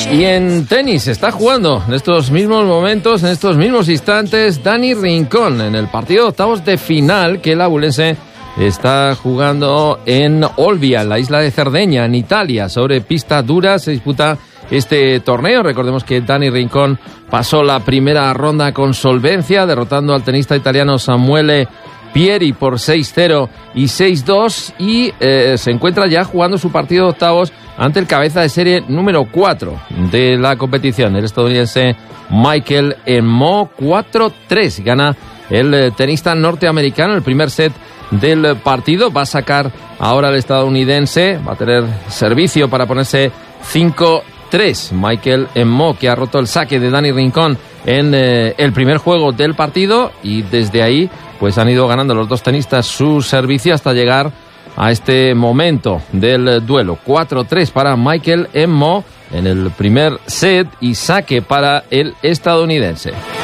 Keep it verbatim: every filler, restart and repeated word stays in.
Y en tenis se está jugando en estos mismos momentos, en estos mismos instantes, Dani Rincón en el partido de octavos de final que el abulense está jugando en Olbia, en la isla de Cerdeña, en Italia, sobre pista dura. Se disputa este torneo. Recordemos que Dani Rincón pasó la primera ronda con solvencia, derrotando al tenista italiano Samuele Pieri por seis cero y seis dos, y eh, se encuentra ya jugando su partido de octavos ante el cabeza de serie número cuatro de la competición, el estadounidense Michael Emo. Cuatro tres gana el eh, tenista norteamericano el primer set del partido. Va a sacar ahora el estadounidense, va a tener servicio para ponerse cinco tres. Michael Emo, que ha roto el saque de Dani Rincón en eh, el primer juego del partido, y desde ahí pues han ido ganando los dos tenistas su servicio hasta llegar a este momento del duelo. cuatro tres para Michael Emo en el primer set y saque para el estadounidense.